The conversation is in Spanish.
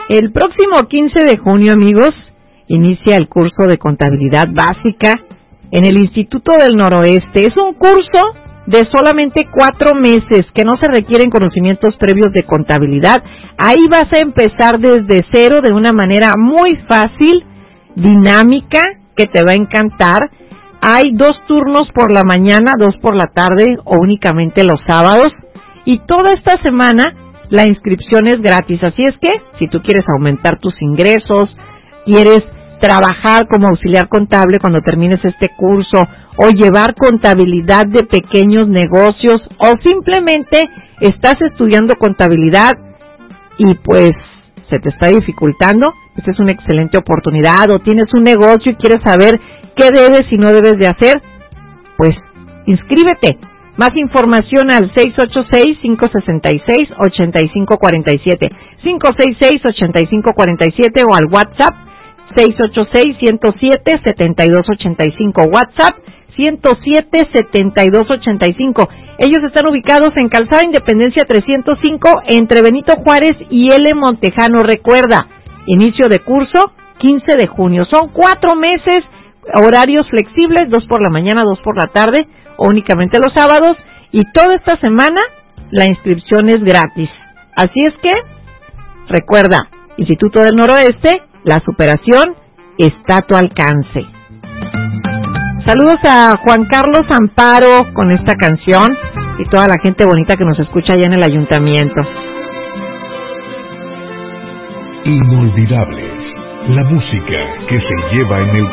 El próximo 15 de junio, amigos, inicia el curso de contabilidad básica en el Instituto del Noroeste. Es un curso de solamente 4 meses, que no se requieren conocimientos previos de contabilidad. Ahí vas a empezar desde cero de una manera muy fácil, dinámica, que te va a encantar. Hay 2 turnos por la mañana, 2 por la tarde o únicamente los sábados. Y toda esta semana la inscripción es gratis. Así es que, si tú quieres aumentar tus ingresos, quieres trabajar como auxiliar contable cuando termines este curso, o llevar contabilidad de pequeños negocios, o simplemente estás estudiando contabilidad y pues se te está dificultando, esta es una excelente oportunidad. O tienes un negocio y quieres saber qué debes y no debes de hacer, pues inscríbete. Más información al 686-566-8547, 566-8547 o al WhatsApp 686-107-7285, WhatsApp 107-7285. Ellos están ubicados en Calzada Independencia 305 entre Benito Juárez y L. Montejano. Recuerda, inicio de curso 15 de junio. Son 4 meses, horarios flexibles, 2 por la mañana, 2 por la tarde, o únicamente los sábados, y toda esta semana la inscripción es gratis. Así es que, recuerda, Instituto del Noroeste, la superación está a tu alcance. Saludos a Juan Carlos Amparo con esta canción y toda la gente bonita que nos escucha allá en el ayuntamiento. Inolvidables, la música que se lleva en el